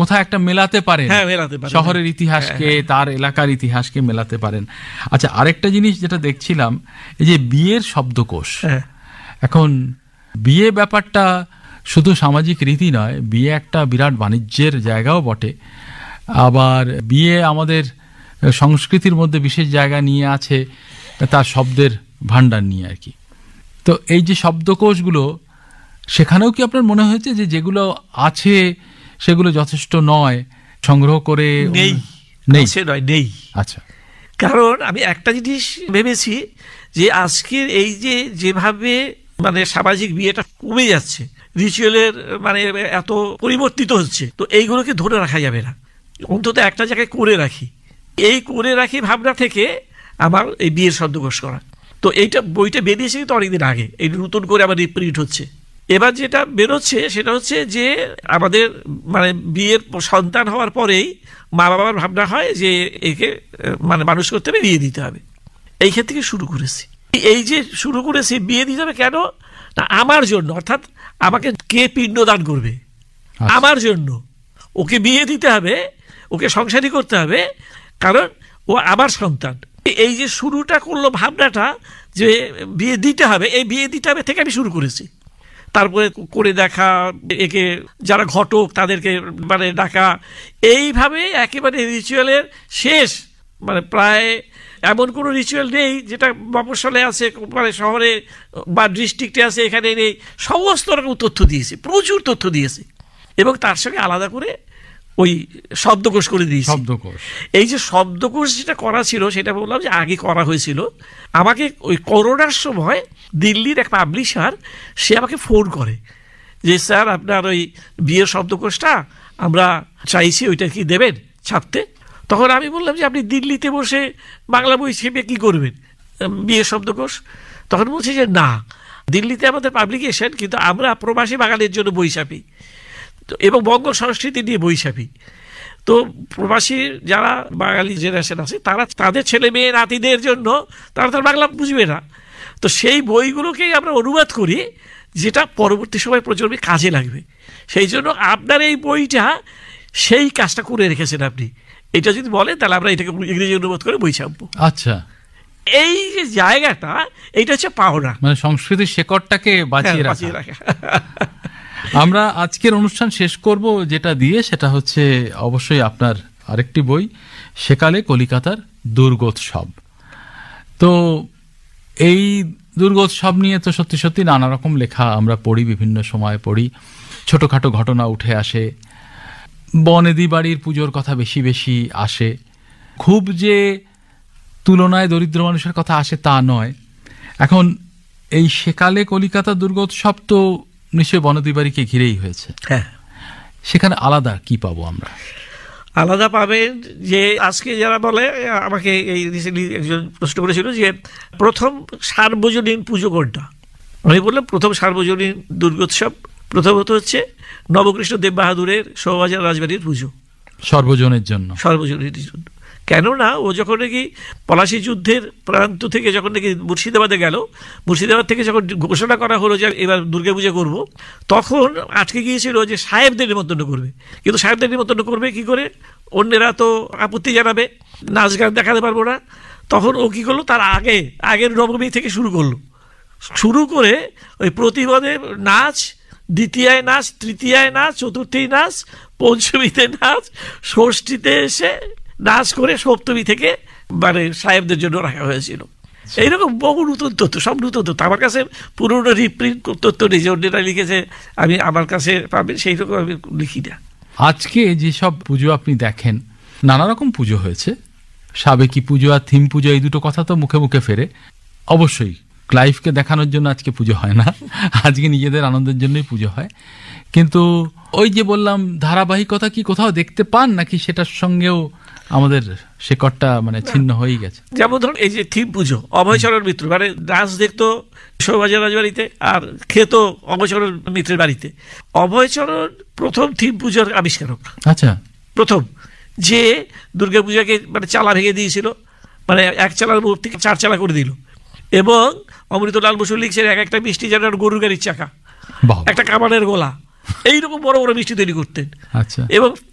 কোথাও একটা মেলাতে পারেন, হ্যাঁ মেলাতে পারেন, শহরের ইতিহাসকে তার এলাকার ইতিহাসকে মেলাতে পারেন। আচ্ছা, আরেকটা জিনিস যেটা দেখছিলাম, এই যে বিয়ের শব্দকোষ, এখন বিয়ে ব্যাপারটা শুধু সামাজিক রীতি নয়, বিয়ে একটা বিরাট বাণিজ্যের জায়গাও বটে। আবার বিয়ে আমাদের সংস্কৃতির মধ্যে বিশেষ জায়গা নিয়ে আছে তার শব্দের ভাণ্ডার নিয়ে আর কি। তো এই যে শব্দকোষগুলো, সেখানেও কি আপনার মনে হয়েছে যে যেগুলো আছে সেগুলো যথেষ্ট নয়, সংগ্রহ করে নেই? নেই। আচ্ছা, কারণ আমি একটা জিনিস ভেবেছি যে আজকের এই যে যেভাবে মানে সামাজিক বিয়েটা কমে যাচ্ছে, রিচুয়ালের মানে এত পরিবর্তিত হচ্ছে, তো এইগুলোকে ধরে রাখা যাবে না, অন্তত একটা জায়গায় করে রাখি। এই করে রাখি ভাবনা থেকে আমার এই বিয়ের শব্দকোষ করা। তো এইটা বইটা বেরিয়েছে কিন্তু অনেকদিন আগে, এই নতুন করে আবার রিপ্রিন্ট হচ্ছে। এবার যেটা বেরোচ্ছে সেটা হচ্ছে যে আমাদের মানে বিয়ের সন্তান হওয়ার পরেই মা বাবার ভাবনা হয় যে একে মানে মানুষ করতে হবে, বিয়ে দিতে হবে। এইখান থেকে শুরু করেছি। এই যে শুরু করেছি বিয়ে দিতে হবে কেন না, আমার জন্য, অর্থাৎ আমাকে কে পিণ্ডদান করবে আমার জন্য, ওকে বিয়ে দিতে হবে, ওকে সংসারী করতে হবে, কারণ ও আমার সন্তান। এই যে শুরুটা করলো ভাবনাটা যে বিয়ে দিতে হবে, এই বিয়ে দিতে হবে থেকে আমি শুরু করেছি। তারপরে করে দেখা, একে যারা ঘটক তাদেরকে মানে ডাকা, এইভাবে একেবারে রিচুয়ালের শেষ মানে প্রায় এমন কোনো রিচুয়াল নেই যেটা মফস্বলে আছে, মানে শহরে বা ডিস্ট্রিক্টে আছে, এখানে নেই। সমস্ত রকম তথ্য দিয়েছি, প্রচুর তথ্য দিয়েছি, এবং তার সঙ্গে আলাদা করে ওই শব্দকোষ করে দিয়েছি। শব্দকোষ, এই যে শব্দকোষ যেটা করা ছিল সেটা বললাম যে আগে করা হয়েছিল। আমাকে ওই করোনার সময় দিল্লির এক পাবলিশার সে আমাকে ফোন করে যে স্যার আপনার ওই বিয়ের শব্দকোষটা আমরা চাইছি, ওইটা কি দেবেন ছাপতে? তখন আমি বললাম যে আপনি দিল্লিতে বসে বাংলা বই ছেপে কী করবেন বিয়ের শব্দকোষ? তখন বলছে যে না, দিল্লিতে আমাদের পাবলিকেশন, কিন্তু আমরা প্রবাসী বাঙালির জন্য বই ছাপি এবং বঙ্গ সংস্কৃতি নিয়ে বই ছাপি। তো প্রবাসী যারা বাঙালি জেনারেশন আছে তারা তাদের ছেলে মেয়ে নাতিদের জন্য, তারা তো বাংলা বুঝবে না, তো সেই বইগুলোকেই আমরা অনুবাদ করি যেটা পরবর্তী সময় প্রজন্মে কাজে লাগবে। সেই জন্য আপনার এই বইটা সেই কাজটা করে রেখেছেন আপনি। এটা যদি বলেন তাহলে আমরা এটাকে ইংরেজি অনুবাদ করে বই ছাপবো। আচ্ছা, এই যে জায়গাটা, এইটা হচ্ছে পাওনা, মানে সংস্কৃতির শেকড়টাকে বাঁচিয়ে রাখা। আমরা আজকের অনুষ্ঠান শেষ করব যেটা দিয়ে, সেটা হচ্ছে অবশ্যই আপনার আরেকটি বই, সেকালে কলিকাতার দুর্গোৎসব। তো এই দুর্গোৎসব নিয়ে তো সত্যি সত্যি নানা রকম লেখা আমরা পড়ি, বিভিন্ন সময় পড়ি, ছোটোখাটো ঘটনা উঠে আসে, বনেদি বাড়ির পুজোর কথা বেশি বেশি আসে, খুব যে তুলনায় দরিদ্র মানুষের কথা আসে তা নয়। এখন এই সেকালে কলিকাতা দুর্গোৎসব তো নিশ্চয়ই বনেদি বাড়িকে ঘিরেই হয়েছে। হ্যাঁ, সেখানে আলাদা কি পাবো আমরা? আলাদা পাবেন যে আজকে যারা বলে, আমাকে এই রিসেন্টলি একজন প্রশ্ন করেছিল যে প্রথম সার্বজনীন পুজো কোনটা। আমি বললাম প্রথম সার্বজনীন দুর্গোৎসব প্রথমত হচ্ছে নবকৃষ্ণ দেব বাহাদুরের শোভাবাজার রাজবাড়ির পুজো, সর্বজনের জন্য, সর্বজনীনের জন্য। কেননা ও যখন নাকি পলাশী যুদ্ধের প্রান্ত থেকে যখন নাকি মুর্শিদাবাদে গেল, মুর্শিদাবাদ থেকে যখন ঘোষণা করা হলো যে এবার দুর্গা পূজা করবো, তখন আটকে গিয়েছিল যে সাহেবদের নিমন্ত্রণ করবে। কিন্তু সাহেবদের নিমন্ত্রণ করবে কি করে, অন্যেরা তো আপত্তি জানাবে, নাচ গান দেখাতে পারবো না। তখন ও কী করলো, তার আগের নবমী থেকে শুরু করলো, শুরু করে ওই প্রতিবাদে নাচ, দ্বিতীয়ায় নাচ, তৃতীয়ায় নাচ, চতুর্থী নাচ, পঞ্চমীতে নাচ, ষষ্ঠীতে এসে নাচ করে সপ্তমী থেকে মানে সাহেবদের জন্য রাখা হয়েছিল। এইরকম বহু নতুন তথ্য, সব নতুন তথ্য। আমার কাছে পুরোনো রিপ্রিন্ট তথ্য নেই যে অন্যরা লিখেছে আমি আমার কাছে পাবেন, সেই রকম আমি লিখি না। আজকে যেসব পুজো আপনি দেখেন, নানা রকম পুজো হয়েছে, সাবেকি পুজো আর থিম পুজো, এই দুটো কথা তো মুখে মুখে ফেরে। অবশ্যই ক্লাইভকে দেখানোর জন্য আজকে পুজো হয় না, আজকে নিজেদের আনন্দের জন্যই পুজো হয়। কিন্তু ওই যে বললাম, ধারাবাহিকতা কি কোথাও দেখতে পান নাকি সেটার সঙ্গেও আমাদের শেকড়টা মানে ছিন্ন হয়ে গেছে? যেমন ধরুন এই যে থিম পুজো, অভয়চরণ মিত্র মানে নাচ দেখতো শোভাবাজার রাজবাড়িতে আর খেত অভয়চরণ মিত্রের বাড়িতে। অভয়চরণ প্রথম থিম পুজোর আবিষ্কারক। আচ্ছা, প্রথম যে দুর্গা পূজাকে মানে চালা ভেঙে দিয়েছিল, মানে এক চালার মূর্তি 4 চালা করে দিল, এবং অমৃতলাল বসু লিখছেন এক একটা মিষ্টি যেন গরুর গাড়ির চাকা, একটা কামানের গোলা, এইরকম বড় বড় মিষ্টি তৈরি করতেন। আচ্ছা, এবং